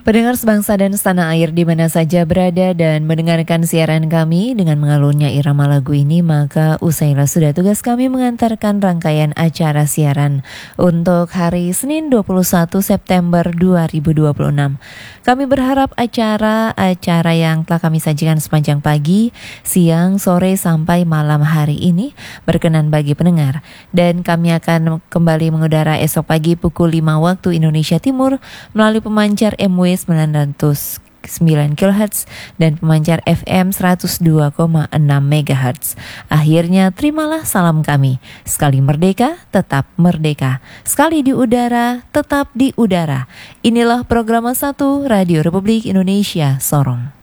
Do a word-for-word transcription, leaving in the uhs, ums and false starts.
Pendengar sebangsa dan setanah air di mana saja berada dan mendengarkan siaran kami dengan mengalunnya irama lagu ini, maka usailah sudah tugas kami mengantarkan rangkaian acara siaran untuk hari Senin dua puluh satu September dua ribu dua puluh enam. Kami berharap acara-acara yang telah kami sajikan sepanjang pagi, siang, sore sampai malam hari ini berkenan bagi pendengar, dan kami akan kembali mengudara esok pagi pukul lima waktu Indonesia Timur melalui pemancar M W sembilan ratus sembilan kilohertz dan pemancar F M seratus dua koma enam megahertz. Akhirnya terimalah salam kami. Sekali merdeka, tetap merdeka. Sekali di udara, tetap di udara. Inilah program satu Radio Republik Indonesia Sorong.